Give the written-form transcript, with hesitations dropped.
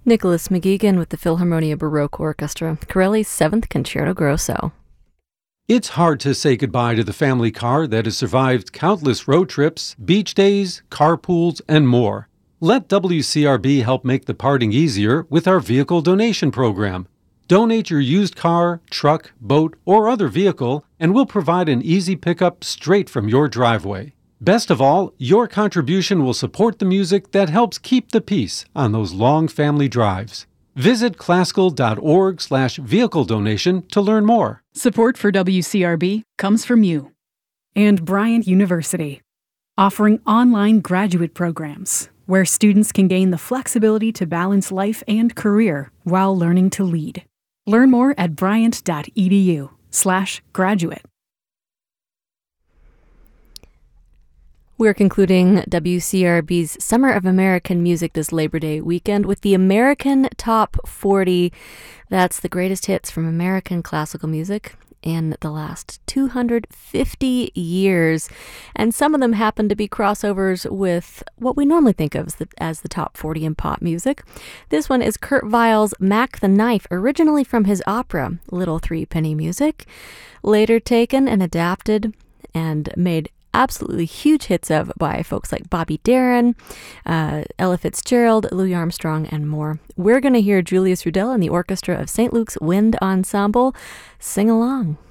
Nicholas McGuigan with the Philharmonia Baroque Orchestra, Corelli's 7th Concerto Grosso. It's hard to say goodbye to the family car that has survived countless road trips, beach days, carpools, and more. Let WCRB help make the parting easier with our vehicle donation program. Donate your used car, truck, boat, or other vehicle, and we'll provide an easy pickup straight from your driveway. Best of all, your contribution will support the music that helps keep the peace on those long family drives. Visit classical.org/vehicle donation to learn more. Support for WCRB comes from you and Bryant University, offering online graduate programs where students can gain the flexibility to balance life and career while learning to lead. Learn more at bryant.edu/graduate. We're concluding WCRB's Summer of American Music this Labor Day weekend with the American Top 40. That's the greatest hits from American classical music in the last 250 years. And some of them happen to be crossovers with what we normally think of as the top 40 in pop music. This one is Kurt Weill's Mac the Knife, originally from his opera, Little Threepenny Music, later taken and adapted and made absolutely huge hits of by folks like Bobby Darin, Ella Fitzgerald, Louis Armstrong, and more. We're going to hear Julius Rudel and the orchestra of St. Luke's Wind Ensemble sing along.